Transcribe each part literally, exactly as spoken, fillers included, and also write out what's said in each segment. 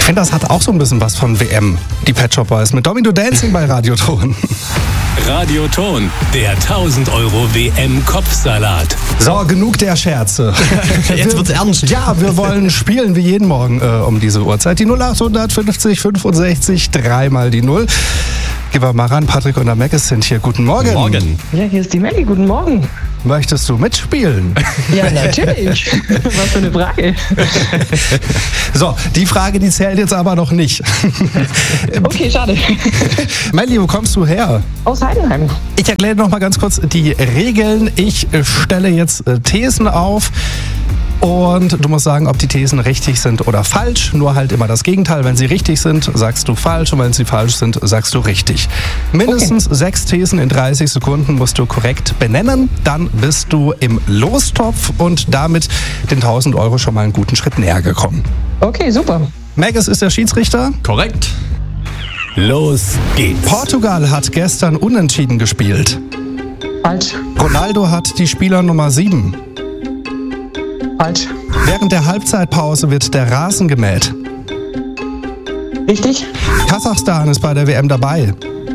finde, das hat auch so ein bisschen was von W M. Die Pet Shop Boys mit Domino Dancing bei Radioton. Radioton, der tausend Euro W M-Kopfsalat. So, genug der Scherze. Jetzt wird's ernst. Ja, wir wollen spielen wie jeden Morgen äh, um diese Uhrzeit. Die null acht fünfzig fünfundsechzig, dreimal die Null. Gehen wir mal ran, Patrick und der Maggis sind hier. Guten Morgen. Guten Morgen. Ja, hier ist die Maggie. Guten Morgen. Möchtest du mitspielen? Ja, natürlich. Was für eine Frage. So, die Frage, die zählt jetzt aber noch nicht. Okay, schade. Melli, wo kommst du her? Aus Heidenheim. Ich erkläre noch mal ganz kurz die Regeln. Ich äh, stelle jetzt äh, Thesen auf. Und du musst sagen, ob die Thesen richtig sind oder falsch. Nur halt immer das Gegenteil. Wenn sie richtig sind, sagst du falsch. Und wenn sie falsch sind, sagst du richtig. Mindestens okay. sechs Thesen in dreißig Sekunden musst du korrekt benennen. Dann bist du im Lostopf und damit den tausend Euro schon mal einen guten Schritt näher gekommen. Okay, super. Maggis ist der Schiedsrichter. Korrekt. Los geht's. Portugal hat gestern unentschieden gespielt. Falsch. Ronaldo hat die Spielernummer sieben. Falsch. Während der Halbzeitpause wird der Rasen gemäht. Richtig. Kasachstan ist bei der W M dabei.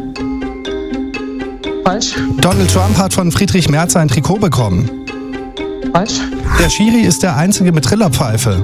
Falsch. Donald Trump hat von Friedrich Merz ein Trikot bekommen. Falsch. Der Schiri ist der Einzige mit Trillerpfeife.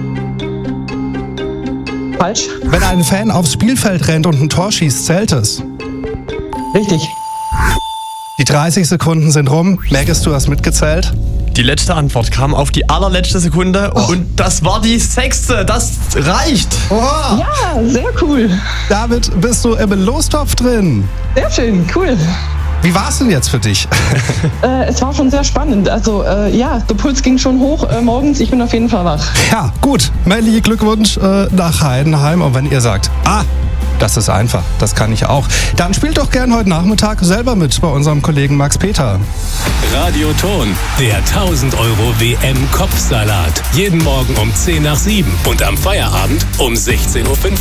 Falsch. Wenn ein Fan aufs Spielfeld rennt und ein Tor schießt, zählt es. Richtig. Die dreißig Sekunden sind rum. Maggis, du hast mitgezählt. Die letzte Antwort kam auf die allerletzte Sekunde Oh. und das war die sechste. Das reicht. Oha. Ja, sehr cool. Damit bist du im Lostopf drin. Sehr schön, cool. Wie war es denn jetzt für dich? Äh, es war schon sehr spannend. Also äh, ja, der Puls ging schon hoch äh, morgens. Ich bin auf jeden Fall wach. Ja, gut. Melli, Glückwunsch äh, nach Heidenheim. Und wenn ihr sagt, ah, das ist einfach, das kann ich auch, dann spielt doch gern heute Nachmittag selber mit bei unserem Kollegen Max Peter. Radioton, der tausend Euro W M-Kopfsalat. Jeden Morgen um zehn nach sieben und am Feierabend um sechzehn Uhr fünfzig.